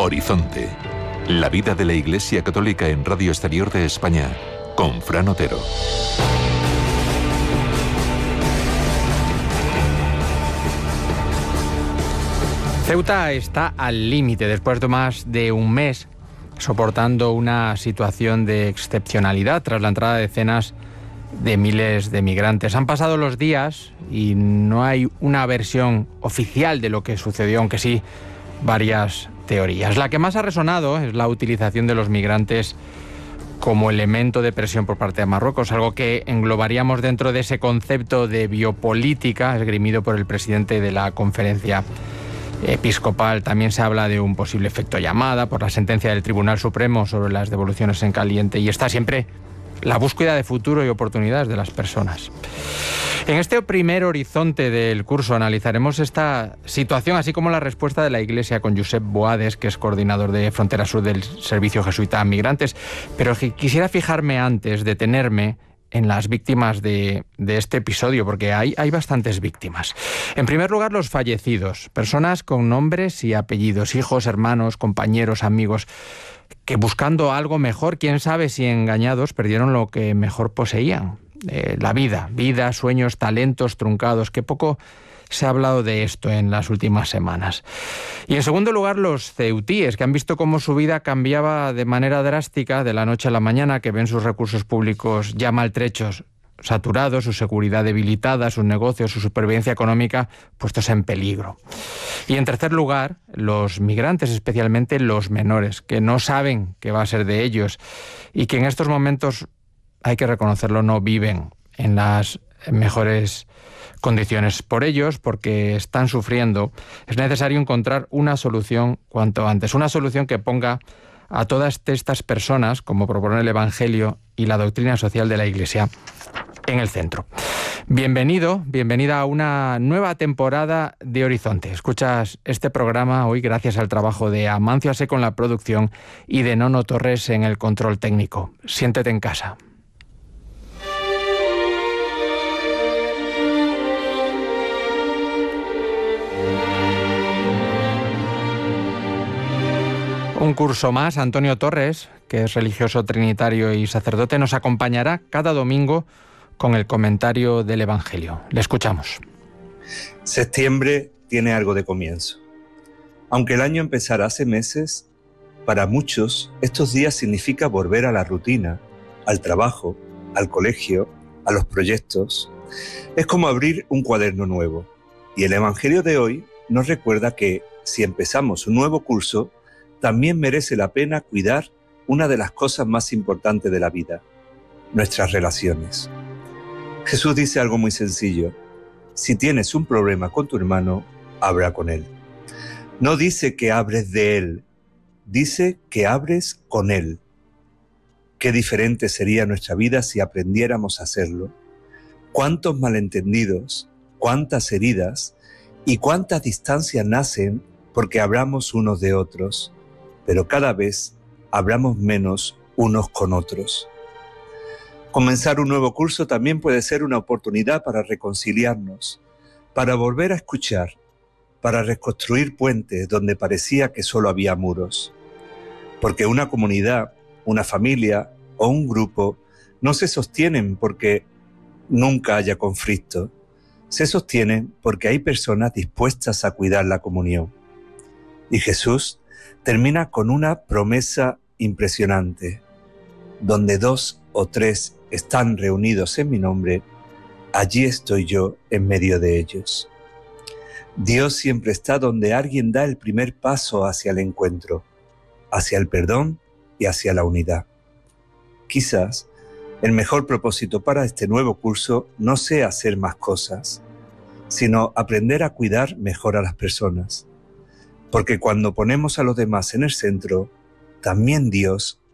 Horizonte. La vida de la Iglesia Católica en Radio Exterior de España, con Fran Otero. Ceuta está al límite después de más de un mes soportando una situación de excepcionalidad tras la entrada de decenas de miles de migrantes. Han pasado los días y no hay una versión oficial de lo que sucedió, aunque sí varias teorías. La que más ha resonado es la utilización de los migrantes como elemento de presión por parte de Marruecos, algo que englobaríamos dentro de ese concepto de biopolítica esgrimido por el presidente de la conferencia episcopal. También se habla de un posible efecto llamada por la sentencia del Tribunal Supremo sobre las devoluciones en caliente, y está siempre la búsqueda de futuro y oportunidades de las personas. En este primer horizonte del curso analizaremos esta situación, así como la respuesta de la Iglesia, con Josep Boades, que es coordinador de Frontera Sur del Servicio Jesuita a Migrantes. Pero quisiera fijarme antes, detenerme en las víctimas de este episodio, porque hay bastantes víctimas. En primer lugar, los fallecidos, personas con nombres y apellidos, hijos, hermanos, compañeros, amigos, que buscando algo mejor, quién sabe si engañados, perdieron lo que mejor poseían, la vida, sueños, talentos truncados. Qué poco se ha hablado de esto en las últimas semanas. Y en segundo lugar, los ceutíes, que han visto cómo su vida cambiaba de manera drástica de la noche a la mañana, que ven sus recursos públicos ya maltrechos, saturados, su seguridad debilitada, sus negocios, su supervivencia económica puestos en peligro. Y en tercer lugar, los migrantes, especialmente los menores, que no saben qué va a ser de ellos y que en estos momentos, hay que reconocerlo, no viven en las mejores condiciones. Por ellos, porque están sufriendo, es necesario encontrar una solución cuanto antes, una solución que ponga a todas estas personas, como propone el Evangelio y la doctrina social de la Iglesia, en el centro. Bienvenida a una nueva temporada de Horizonte. Escuchas este programa hoy gracias al trabajo de Amancio Ase con la producción y de Nono Torres en el control técnico. Siéntete en casa. Un curso más. Antonio Torres, que es religioso trinitario y sacerdote, nos acompañará cada domingo con el comentario del Evangelio. Le escuchamos. Septiembre tiene algo de comienzo. Aunque el año empezara hace meses, para muchos estos días significa volver a la rutina, al trabajo, al colegio, a los proyectos. Es como abrir un cuaderno nuevo. Y el Evangelio de hoy nos recuerda que si empezamos un nuevo curso, también merece la pena cuidar una de las cosas más importantes de la vida, nuestras relaciones. Jesús dice algo muy sencillo: si tienes un problema con tu hermano, habla con él. No dice que hables de él, dice que hables con él. Qué diferente sería nuestra vida si aprendiéramos a hacerlo. Cuántos malentendidos, cuántas heridas y cuántas distancias nacen porque hablamos unos de otros, pero cada vez hablamos menos unos con otros. Comenzar un nuevo curso también puede ser una oportunidad para reconciliarnos, para volver a escuchar, para reconstruir puentes donde parecía que solo había muros. Porque una comunidad, una familia o un grupo no se sostienen porque nunca haya conflicto, se sostienen porque hay personas dispuestas a cuidar la comunión. Y Jesús termina con una promesa impresionante: donde 2 o 3 están reunidos en mi nombre, allí estoy yo en medio de ellos. Dios siempre está donde alguien da el primer paso hacia el encuentro, hacia el perdón y hacia la unidad. Quizás el mejor propósito para este nuevo curso no sea hacer más cosas, sino aprender a cuidar mejor a las personas. Porque cuando ponemos a los demás en el centro, también Dios